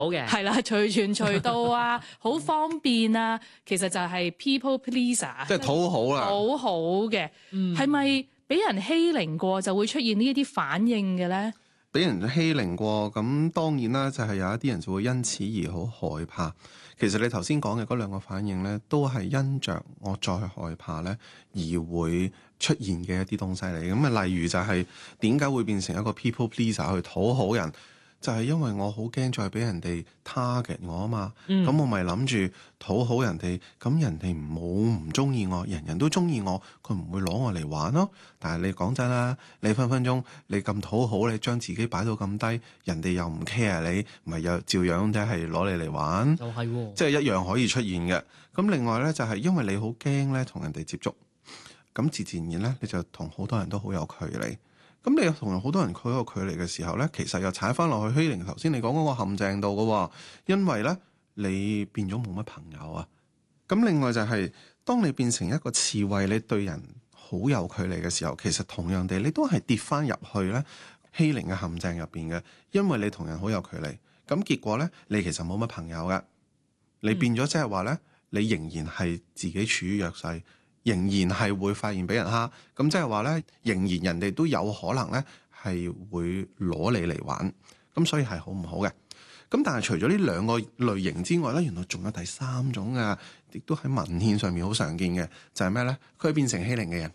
好嘅， 係啦，隨傳隨到啊，好方便啊，其實就係 people pleaser， 即係討好啦。 好好嘅，係咪俾人欺凌過就會出現呢一啲反應嘅咧？ 俾人欺凌過，咁當然啦，就係有一啲人就會因此而好害怕。其實你頭先講嘅嗰兩個反應咧，都係因着我再害怕咧而會出現嘅一啲東西嚟。咁啊，例如就係點解會變成一個 people pleaser 去討好人？就係因為我好驚再俾人哋 target 我啊嘛，咁我咪諗住討好人哋，咁人哋唔中意我，人人都中意我，佢唔會攞我嚟玩咯。但係你講真啦，你分分鐘你咁討好，你將自己擺到咁低，人哋又唔 care 你，咪又照樣即係攞你嚟玩， 就係喎， 即係一樣可以出現嘅。咁另外咧就係因為你好驚咧同人哋接觸，咁自然而然咧你就同好多人都好有距離。咁你又同好多人佢有距離嘅時候咧，其實又踩翻落去欺凌頭先你講嗰個陷阱度嘅喎，因為咧你變咗冇乜朋友啊。咁另外就係當你變成一個刺蝟，你對人好有距離嘅時候，其實同樣地你都係跌翻入去咧欺凌嘅陷阱入邊嘅，因為你同人好有距離，咁結果咧你其實冇乜朋友嘅，你變咗即係話咧，你仍然係自己處於弱勢。仍然係會發現俾人蝦，咁即係話咧，仍然人哋都有可能咧係會攞你嚟玩，咁所以係好唔好嘅。咁但係除咗呢兩個類型之外咧，原來仲有第三種啊，亦都喺文獻上面好常見嘅，就係咩咧？佢變成欺凌嘅人。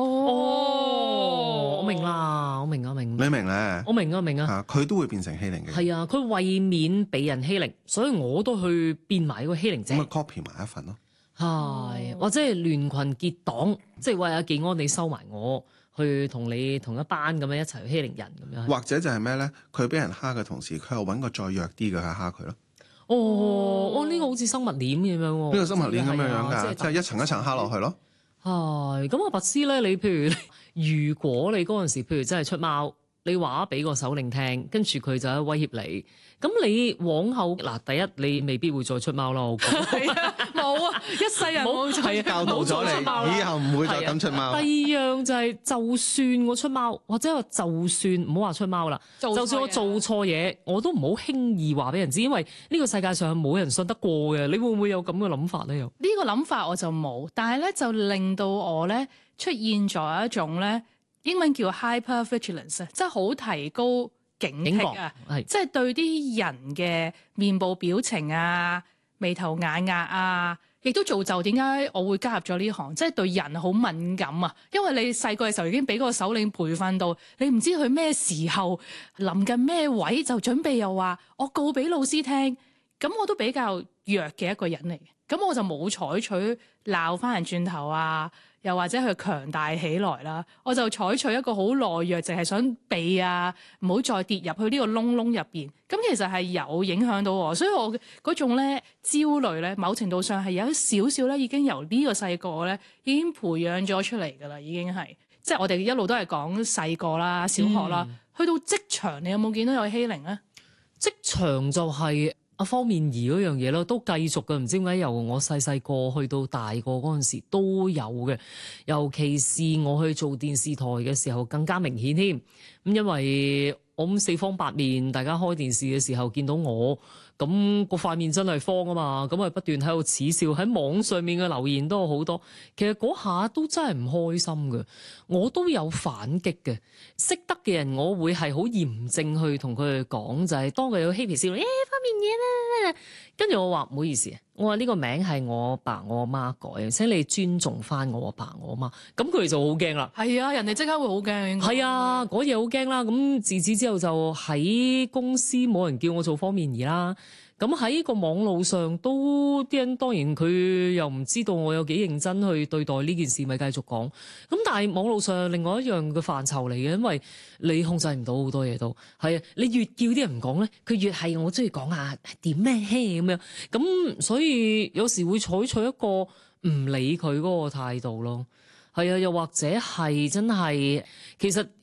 我明啦，我明。 你明咧？ 我明啊。 佢都會變成欺凌嘅人。 係啊，佢為免被人欺凌，所以我都去變埋一個欺凌者。 咁咪 copy 埋一份咯。 係，或者係聯群結黨，即係話阿技安你收埋我，去同你同一班咁樣一齊去欺凌人咁樣。 或者就係咩咧？佢俾人蝦嘅同時，佢又揾個再弱啲嘅去蝦佢咯。 呢個好似生物鏈咁樣喎。 呢個生物鏈咁樣㗎，即係一層一層蝦落去咯。 係，咁阿拔斯咧，你譬如如果你嗰陣時，譬如真係出貓，你話俾個首領聽，跟住佢就喺威脅你。咁你往後嗱，第一你未必會再出貓啦，我覺得冇啊，一世人冇再教導咗你，以後唔會再咁出貓。 第二樣就係，就算我出貓，或者話就算唔好話出貓啦，就算我做錯嘢，我都唔好輕易話俾人知，因為呢個世界上係冇人信得過嘅。你會唔會有咁嘅諗法咧？又呢個諗法我就冇，但係咧就令到我咧出現咗一種咧英文叫 hypervigilance，即係好提高警惕啊，即係對啲人嘅面部表情啊、眉頭眼額啊，亦都造就點解我會加入咗呢行，即係對人好敏感啊。因為你細個嘅時候已經俾個首領培訓到，你唔知佢咩時候臨近咩位就準備又話我告俾老師聽，咁我都比較弱嘅一個人嚟嘅，咁我就冇採取鬧翻人轉頭啊，又或者佢強大起來啦，我就採取一個好懦弱，淨係想避啊，唔好再跌入去呢個窿窿入邊。咁其實係有影響到我，所以我嗰種咧焦慮咧，某程度上係有少少咧，已經由呢個細個咧已經培養咗出嚟㗎啦，已經係即係我哋一路都係講細個啦、小學啦，去到職場，你有冇見到有欺凌咧？ 職場就係阿方面儀嗰樣嘢咯，都繼續嘅。唔知點解由我細細個去到大個嗰陣時都有嘅，尤其是我去做電視台嘅時候更加明顯添。咁因為我咁四方八面，大家開電視嘅時候見到我，咁個塊面真係方啊嘛，咁啊不斷喺度恥笑，喺網上面嘅留言都有好多。其實嗰下都真係唔開心嘅，我都有反擊嘅。識得嘅人，我會係好嚴正去同佢哋講，就係當佢有嬉皮笑臉，方面嘢啦，跟住我話唔好意思，我話呢個名係我阿爸我阿媽改，請你尊重翻我阿爸我阿媽。咁佢哋就好驚啦。 係啊，人哋即刻會好驚。 係啊，嗰嘢好驚啦。咁自此之後就喺公司冇人叫我做方面儀啦。咁喺個網路上都啲人當然佢又唔知道我有幾認真去對待呢件事，咪繼續講。咁但係網路上另外一樣嘅範疇嚟嘅，因為你控制唔到好多嘢都係啊。你越叫啲人唔講咧，佢越係我中意講啊點咩咁樣。咁所以有時會採取一個唔理佢嗰個態度咯。係啊，又或者係真係其實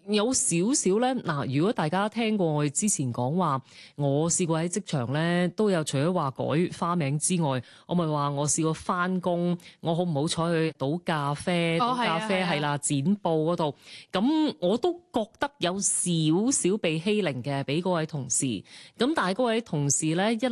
有少少咧，嗱，如果大家聽過我哋之前講話，我試過喺職場咧都有，除咗話改花名之外，我咪話我試過返工，我好唔好彩去倒咖啡，倒咖啡係啦，剪布嗰度，咁我都覺得有少少被欺凌嘅，俾嗰位同事，咁但係嗰位同事咧一